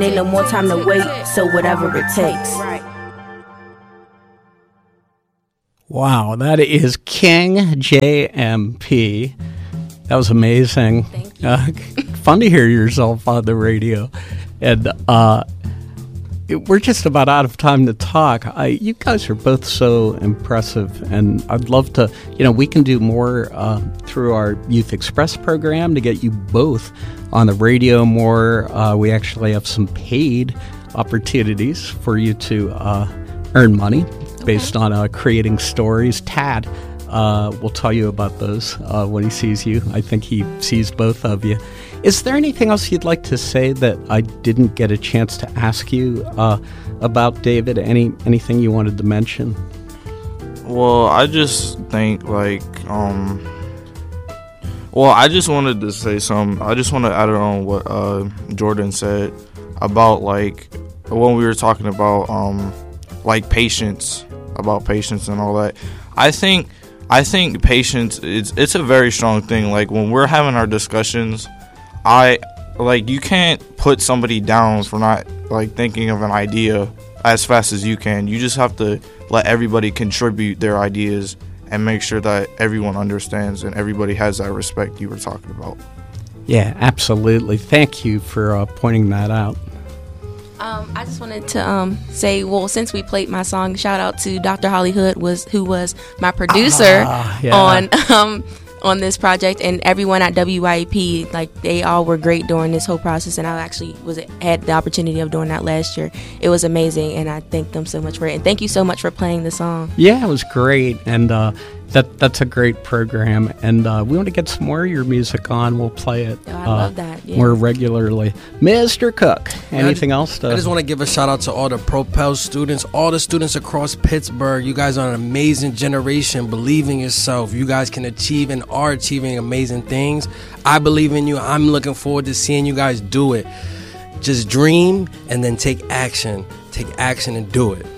Ain't no more time to wait, so whatever it takes. Wow, that is King JMP. That was amazing. Thank you. Fun to hear yourself on the radio. And we're just about out of time to talk. You guys are both so impressive, and I'd love to, we can do more through our Youth Express program to get you both on the radio more. We actually have some paid opportunities for you to earn money based on creating stories. Tad will tell you about those when he sees you. I think he sees both of you. Is there anything else you'd like to say that I didn't get a chance to ask you about, David? Anything you wanted to mention? Well, I just think I just wanted to say something. I just want to add on what Jordan said about when we were talking about patience, about patience and all that. I think patience it's a very strong thing. Like when we're having our discussions, you can't put somebody down for not thinking of an idea as fast as you can. You just have to let everybody contribute their ideas and make sure that everyone understands and everybody has that respect you were talking about. Yeah, absolutely. Thank you for pointing that out. I just wanted to say, since we played my song, shout out to Dr. Holly Hood, who was my producer on this project, and everyone at WYEP. They all were great during this whole process, and I actually had the opportunity of doing that last year. It was amazing, and I thank them so much for it. And thank you so much for playing the song. Yeah, it was great, and that's a great program. And we want to get some more of your music on. We'll play it. I love that. Yeah. More regularly. Mr. Cook, anything else? I just want to give a shout out to all the Propel students, all the students across Pittsburgh. You guys are an amazing generation. Believe in yourself. You guys can achieve and are achieving amazing things. I believe in you. I'm looking forward to seeing you guys do it. Just dream and then take action. Take action and do it.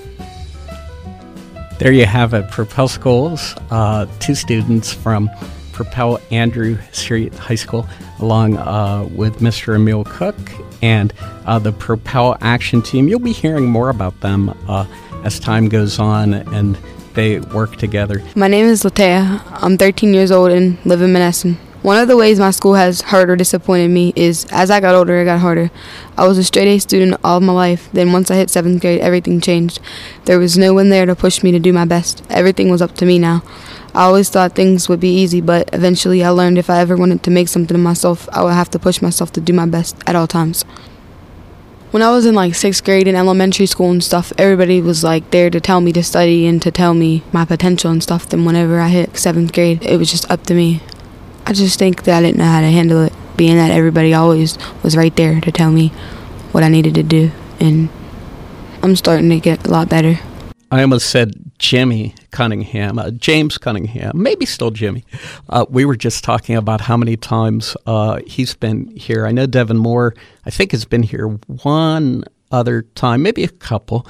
There you have it. Propel Schools, two students from Propel Andrew Street High School, along with Mr. Emil Cook and the Propel Action Team. You'll be hearing more about them as time goes on, and they work together. My name is Latea. I'm 13 years old and live in Menneson. One of the ways my school has hurt or disappointed me is as I got older, it got harder. I was a straight-A student all of my life. Then once I hit 7th grade, everything changed. There was no one there to push me to do my best. Everything was up to me now. I always thought things would be easy, but eventually I learned if I ever wanted to make something of myself, I would have to push myself to do my best at all times. When I was in 6th grade in elementary school and stuff, everybody was there to tell me to study and to tell me my potential and stuff. Then whenever I hit 7th grade, it was just up to me. I just think that I didn't know how to handle it, being that everybody always was right there to tell me what I needed to do, and I'm starting to get a lot better. I almost said Jimmy Cunningham, James Cunningham, maybe still Jimmy. We were just talking about how many times he's been here. I know Devin Moore, I think, has been here one other time, maybe a couple.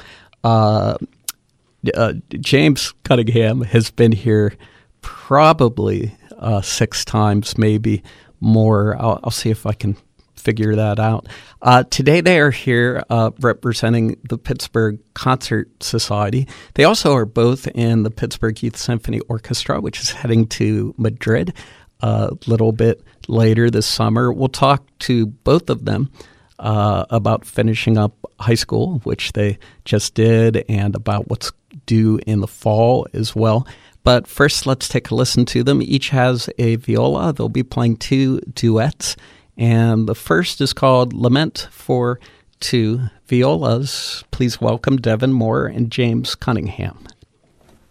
James Cunningham has been here probably 6 times, maybe more. I'll see if I can figure that out. Today they are here representing the Pittsburgh Concert Society. They also are both in the Pittsburgh Youth Symphony Orchestra, which is heading to Madrid a little bit later this summer. We'll talk to both of them about finishing up high school, which they just did, and about what's due in the fall as well. But first, let's take a listen to them. Each has a viola. They'll be playing 2 duets. And the first is called Lament for 2 Violas. Please welcome Devin Moore and James Cunningham.